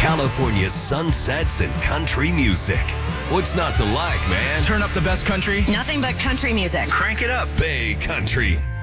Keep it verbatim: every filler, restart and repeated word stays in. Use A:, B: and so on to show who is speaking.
A: California's sunsets and country music. What's not to like, man?
B: Turn up the best country.
C: Nothing but country music.
B: Crank it up.
A: Bay Country.